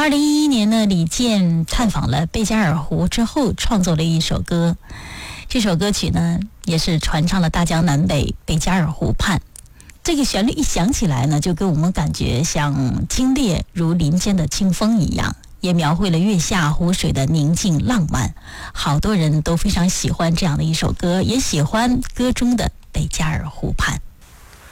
2011年呢，李健探访了贝加尔湖之后，创作了一首歌。这首歌曲呢，也是传唱了大江南北贝加尔湖畔。这个旋律一响起来呢，就给我们感觉像清冽如林间的清风一样，也描绘了月下湖水的宁静浪漫。好多人都非常喜欢这样的一首歌，也喜欢歌中的贝加尔湖畔。